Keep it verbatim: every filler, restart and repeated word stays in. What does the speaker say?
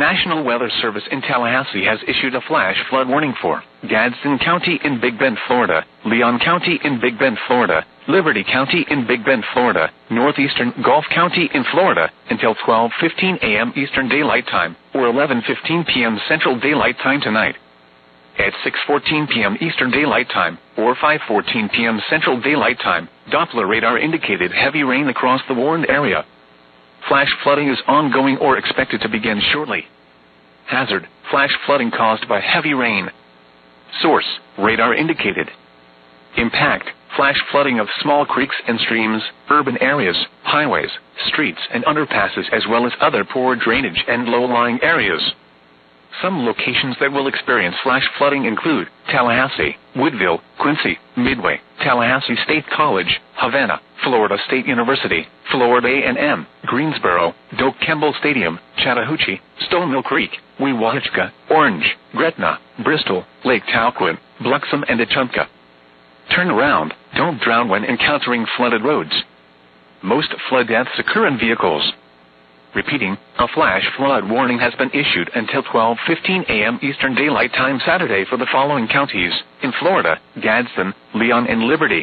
National Weather Service in Tallahassee has issued a flash flood warning for Gadsden County in Big Bend, Florida, Leon County in Big Bend, Florida, Liberty County in Big Bend, Florida, Northeastern Gulf County in Florida, until twelve fifteen a.m. Eastern Daylight Time, or eleven fifteen p.m. Central Daylight Time tonight. At six fourteen p.m. Eastern Daylight Time, or five fourteen p.m. Central Daylight Time, Doppler radar indicated heavy rain across the warned area. Flash flooding is ongoing or expected to begin shortly. Hazard: flash flooding caused by heavy rain. Source: radar indicated. Impact: flash flooding of small creeks and streams, urban areas, highways, streets and underpasses, as well as other poor drainage and low-lying areas. Some locations that will experience flash flooding include Tallahassee, Woodville, Quincy, Midway, Tallahassee State College, Havana, Florida State University, Florida A and M, Greensboro, Doak Campbell Stadium, Chattahoochee, Stonemill Creek, Weewatechka, Orange, Gretna, Bristol, Lake Talquin, Bluxom and Echunka. Turn around, don't drown when encountering flooded roads. Most flood deaths occur in vehicles. Repeating, a flash flood warning has been issued until twelve fifteen a.m. Eastern Daylight Time Saturday for the following counties in Florida: Gadsden, Leon and Liberty.